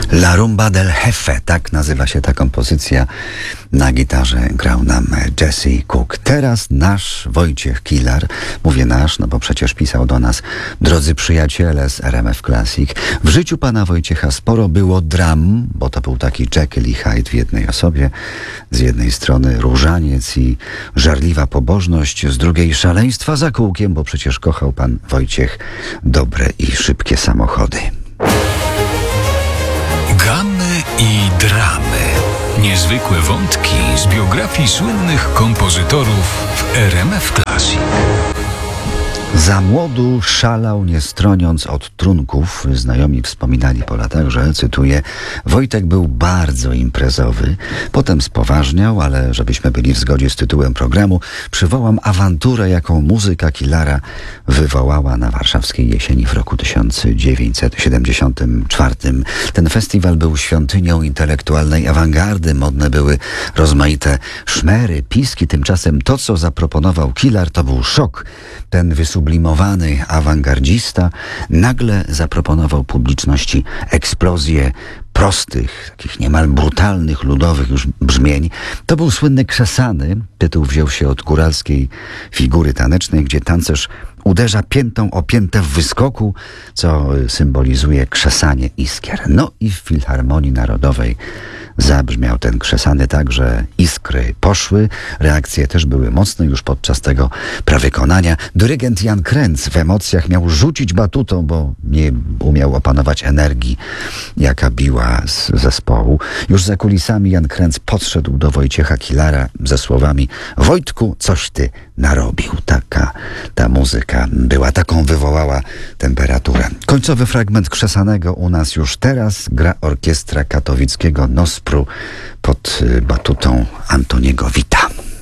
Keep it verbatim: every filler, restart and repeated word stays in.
La Rumba del Jefe, tak nazywa się ta kompozycja. Na gitarze grał nam Jesse Cook. Teraz nasz Wojciech Kilar, mówię nasz, no bo przecież pisał do nas: drodzy przyjaciele z R M F Classic, w życiu pana Wojciecha sporo było dram, bo to był taki Jekyll i Hyde w jednej osobie. Z jednej strony różaniec i żarliwa pobożność, z drugiej szaleństwa za kółkiem, bo przecież kochał pan Wojciech dobre i szybkie samochody. Gamy i dramy. Niezwykłe wątki z biografii słynnych kompozytorów w R M F Classic. Za młodu szalał, nie stroniąc od trunków. Znajomi wspominali po latach, że, cytuję, Wojtek był bardzo imprezowy. Potem spoważniał, ale żebyśmy byli w zgodzie z tytułem programu, przywołam awanturę, jaką muzyka Kilara wywołała na warszawskiej jesieni w roku tysiąc dziewięćset siedemdziesiątym czwartym. Ten festiwal był świątynią intelektualnej awangardy. Modne były rozmaite szmery, piski. Tymczasem to, co zaproponował Kilar, to był szok. Ten wysublimowany awangardzista nagle zaproponował publiczności eksplozję prostych, takich niemal brutalnych, ludowych już brzmień. To był słynny Krzesany. Tytuł wziął się od góralskiej figury tanecznej, gdzie tancerz uderza piętą o piętę w wyskoku, co symbolizuje krzesanie iskier. No i w Filharmonii Narodowej zabrzmiał ten Krzesany tak, że iskry poszły. Reakcje też były mocne już podczas tego prawykonania. Dyrygent Jan Krenz w emocjach miał rzucić batutą, bo nie umiał opanować energii, jaka biła z zespołu. Już za kulisami Jan Krenz podszedł do Wojciecha Kilara ze słowami: Wojtku, coś ty narobił. Taka ta muzyka była, taką wywołała temperaturę. Końcowy fragment Krzesanego u nas już teraz gra orkiestra katowickiego Nospru pod batutą Antoniego Wita.